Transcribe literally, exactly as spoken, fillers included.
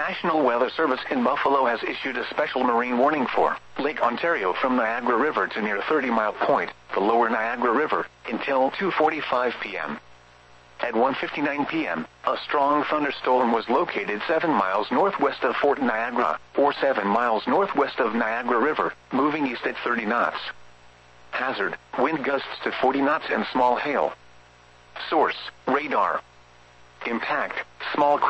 National Weather Service in Buffalo has issued a special marine warning for Lake Ontario from Niagara River to near thirty Mile Point, the lower Niagara River, until two forty-five p.m. At one fifty-nine p.m., a strong thunderstorm was located seven miles northwest of Fort Niagara, or seven miles northwest of Niagara River, moving east at thirty knots. Hazard, wind gusts to forty knots and small hail. Source, radar. Impact, small